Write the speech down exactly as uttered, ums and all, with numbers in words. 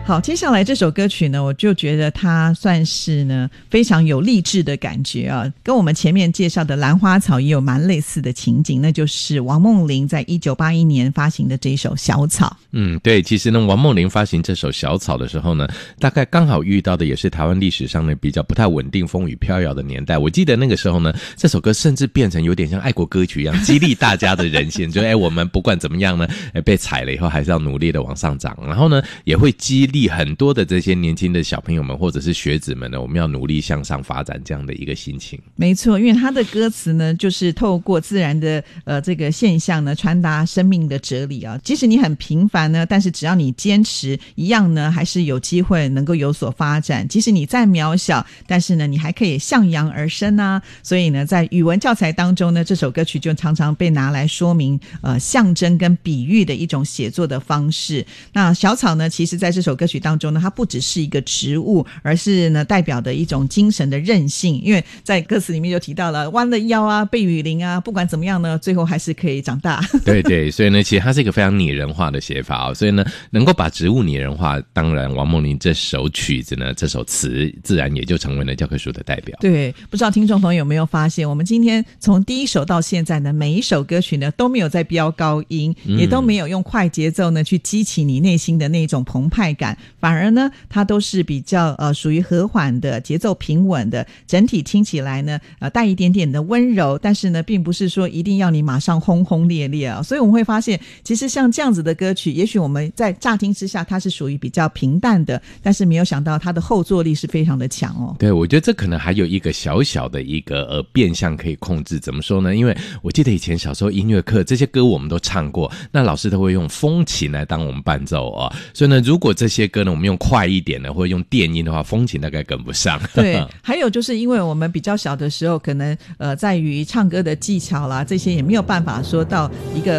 好，接下来这首歌曲呢，我就觉得它算是呢非常有励志的感觉啊，跟我们前面介绍的兰花草也有蛮类似的情景，那就是王梦麟在一九八一年发行的这一首小草。 嗯，对，其实呢王梦麟发行这首小草的时候呢，大概刚好遇到的也是台湾历史上呢比较不太稳定风雨飘摇的年代。我记得那个时候呢，这首歌甚至变成有点像爱国歌曲一样，激励大家的人心就哎，我们不管怎么样呢，被踩了以后还是要努力的往上涨，然后呢也会激励很多的这些年轻的小朋友们或者是学子们呢，我们要努力向上发展这样的一个心情。 没错，因为他的歌词呢就是透过自然的呃这个现象呢传达生命的哲理啊。即使你很平凡呢，但是只要你坚持一样呢，还是有机会能够有所发展。即使你再渺小，但是呢你还可以向阳而生啊。所以呢在语文教材当中呢，这首歌曲就常常被拿来说明呃象征跟比喻的一种写作的方式。那小草呢，其实在这首歌曲当中呢，它不只是一个植物，而是呢代表的一种精神的韧性。因为在歌词里面就提到了弯了腰啊，背雨淋啊，不管怎么样呢，最后还是可以长大。 对对，所以呢其实它是一个非常拟人化的写法哦。所以呢能够把植物拟人化，当然王梦麟这首曲子呢，这首词自然也就成为了教科书的代表。 对，不知道听众朋友有没有发现，我们今天从第一首到现在呢，每一首歌曲呢都没有在飙高音、嗯、也都没有用快节奏呢去激起你内心的那种澎湃感，反而呢它都是比较呃属于和缓的，节奏平稳的，整体听起来呢呃带一点点的温柔，但是呢并不是说一定要你马上轰轰烈烈啊。所以我们会发现其实像这样子的歌曲，也许我们在乍听之下它是属于比较平淡的，但是没有想到它的后坐力是非常的强哦。 对，我觉得这可能还有一个小小的一个呃变相可以控制。怎么说呢？因为我记得以前小时候音乐课这些歌我们都唱过，那老师都会用风琴来当我们伴奏哦。所以呢如果这些歌呢我们用快一点的或者用电音的话，风琴大概跟不上。 对，还有就是因为我们比较小的时候，可能呃在于唱歌的技巧啦这些也没有办法说到一个